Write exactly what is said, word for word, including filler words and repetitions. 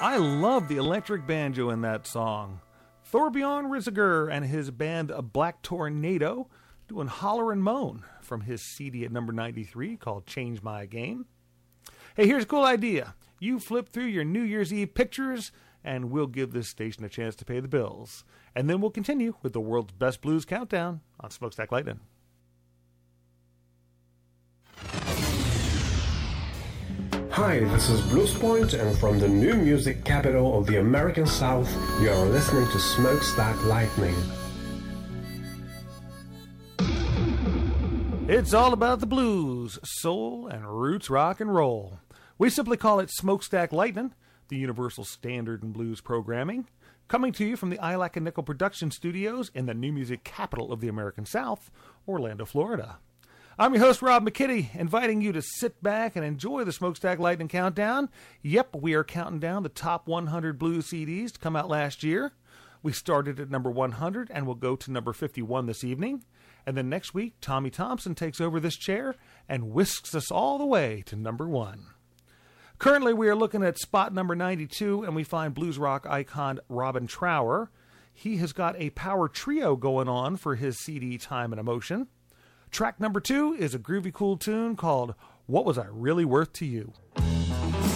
I love the electric banjo in that song. Thorbjorn Risager and his band Black Tornado doing Holler and Moan from his C D at number ninety-three called Change My Game. Hey, here's a cool idea. You flip through your New Year's Eve pictures and we'll give this station a chance to pay the bills. And then we'll continue with the world's best blues countdown on Smokestack Lightning. Hi, this is Blues Point, and from the new music capital of the American South, you are listening to Smokestack Lightning. It's all about the blues, soul, and roots rock and roll. We simply call it Smokestack Lightning, the universal standard in blues programming, coming to you from the I L A C and Nickel Production Studios in the new music capital of the American South, Orlando, Florida. I'm your host, Rob McKitty, inviting you to sit back and enjoy the Smokestack Lightning Countdown. Yep, we are counting down the top one hundred blues C Ds to come out last year. We started at number one hundred and we'll go to number fifty-one this evening. And then next week, Tommy Thompson takes over this chair and whisks us all the way to number one. Currently, we are looking at spot number ninety-two, and we find blues rock icon Robin Trower. He has got a power trio going on for his C D Time and Emotion. Track number two is a groovy cool tune called What Was I Really Worth to You?